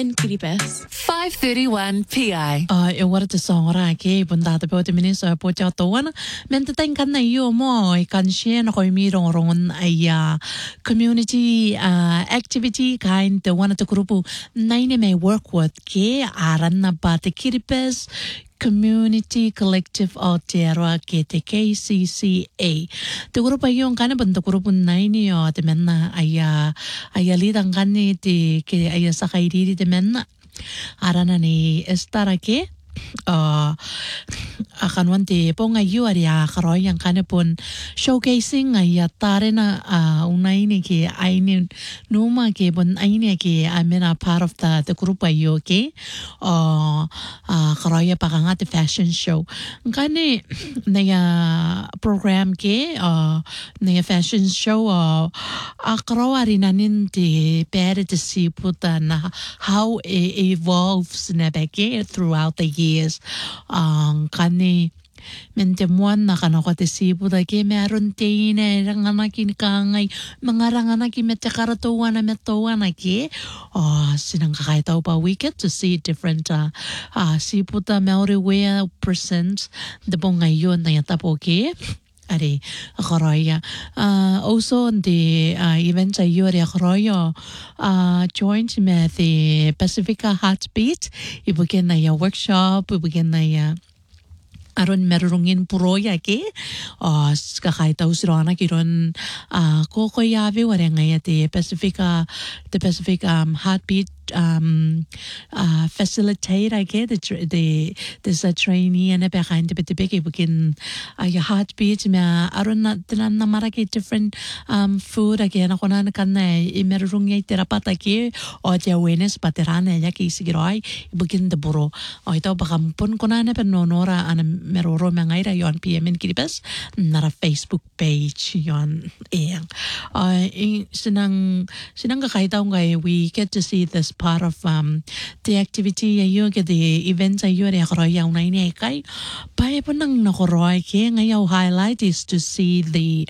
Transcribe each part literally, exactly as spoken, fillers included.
in Kiribati. five thirty-one P I. Uh, e wara te songora ke bunda te po te minisa po te atoana men te ten kana yo mo e kan share na ko mi rong rong ai uh, community uh, activity kind the one te grupo nine may work with ke aranna ba te Kiribati Community Collective Aotearoa ke te K C C A. Te grupo yung kana banda grupo nine yo te menna ai ai lidang kani te ke ai sakairiri te menna arana ni estara ke uh, akan wante po ngayon ari akaroy ang kanipon showcasing ay tare na uh, unay ni ke ay ni numa ke bon ay ni ke amena part of the the group ayo ke uh, uh, karoy pa nga te fashion show kani na program ke uh, na fashion show uh, akaro ari nanin te pere te siputa na how it evolves na beke throughout the years ang um, kani mente muan na kana ko te sipu da ke meron teine rangana kin kangay mga rangana ki mete karatuwa na metowa na ke oh sinang kakaitaw pa we get to see different uh, uh, sipu da maori wea percent de bon ngayon na yata po ke Ari, akoroya. Uh, also, on the uh, events I yuri akoroya uh, joined me the Pacifica Heartbeat. Ibukin na ya workshop, ibukin na ya aron merungin puroya ke uh, kakaitaw sirona kiron uh, kokoyavi wala ngaya the Pacifica the Pacific um, Heartbeat um uh facilitate I get the the there's a trainee and a behind the bit big bukin uh, your heartbeat me aron na tinan na marake different um food again ako na kan na imerung yay terapata ke o the awareness paterana ya ke sigiroi bukin the buro o ito bakampun ko na na penonora ana meroro mangaira yon P M in Kiribati nara Facebook page yon eyang uh sinang sinang kakaitaw ngay we get to see this part of um the activity ayo ke the events ayo re akroya unay ni kay pae po nang nakoroy ke ngayaw highlight is to see the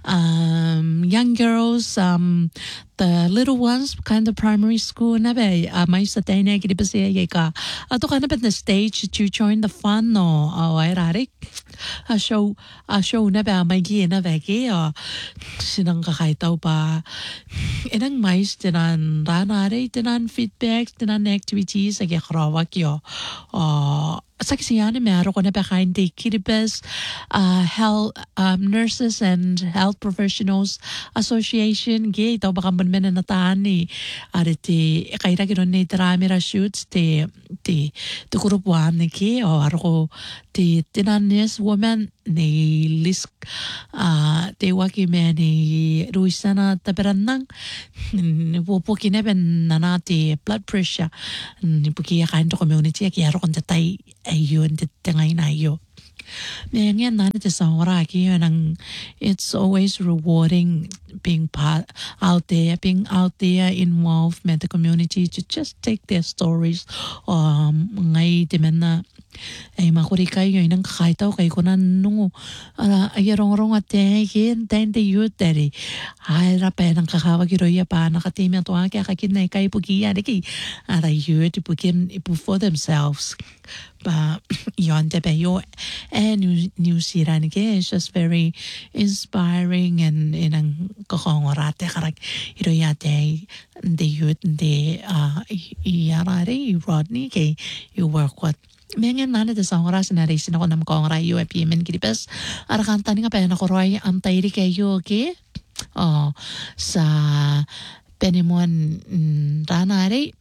um young girls um the little ones kind of primary school na ba uh, may sa tayo na Kiribati ay ka ato ka na ba the stage to join the fun no oh ay rarik a show a show na ba may gi na ba ke uh, sinang kakaitaw pa inang mais tinan ranare tinan feedback tinan activities ay karawak yo uh, Saksiyan meron ko na behind the Kiribati uh, Health um, Nurses and Health Professionals Association ge ito baka man men nataan ni ariti kaira giron ni drama ra shoots te te te group one ni ke o arko te tinanis woman ni list uh, te waki me ni ruisana taberanang ni po kineben nanati blood pressure ni puki kain to community ki aro kon tatay ayun tengay na yo. Ngayon na natin sa ora ng it's always rewarding being part out there, being out there involved with the community to just take their stories. Um, ngay dimen na ay makuri kayo inang kakaitaw kay kunan nungo ayarong-rong at tehin ten the youth dari ay rapay ng kakawag iroya pa nakatimi ang tuwa kaya kakinay kayo pugiya diki at ay youth ipugin ipu for themselves ba yon tepe yo and new new siran ke it's just very inspiring and inang kakongorate karak iroya te the youth the uh yarare Rodney ke you work with Mengen nana de sangora sinarisin ako nam kong rayo e P M in Kiribati arakan tani nga pa na ko roy ang tayri kayo ke oh sa penemuan ranare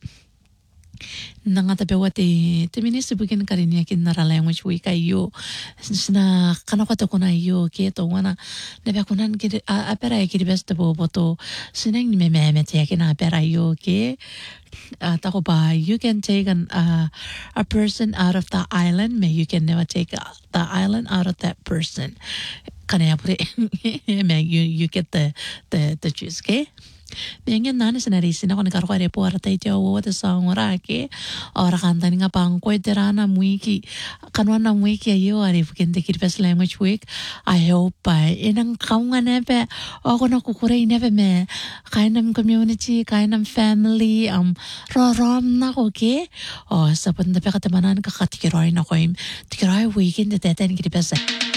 nangatapewa te te minisi bukin karinya kin nara language we kayo na kanako ko na yo ke to wana nebe kunan ki apera Kiribati te bobo to sineng ni meme te kin apera yo ke uh, tako ba you can take an uh, a person out of the island may you can never take uh, the island out of that person kanaya pure you you get the the the juice ke Bengin nana senarisi na ko nagkaroon po aratay tiyo wo te song orake ora kanta nga pang ko terana muiki kanwa na muiki ayo ari fukin te kirpas language week I hope pa inang kaunga nepe ako na kukure nepe me kainam community kainam family um rorom na ko ke o sa pun tepe katemanan kakatikiroy na ko im tikiroy weekend te teten kirpas